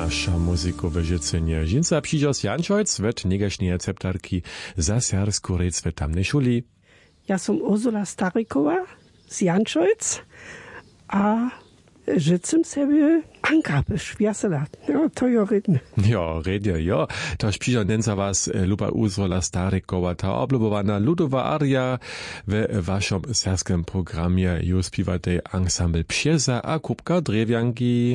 nasza muzikowe życzenie. Żinca przyjdzios Janczojc, wet negaśnej receptarki za sersku rec w tamnej szuli. Ja som Ursula Starikowa z Janczojc, a życzę sobie Ankapisz, wiesela. Ja, to jo redne. Ja, redje, ja. Toż przyjdzios nenca was luba Ursula Starikowa, ta oblubowana ludowa aria w waszym serskim programie. Już śpiewate ensemble Psieza a Kubka Drewjanki.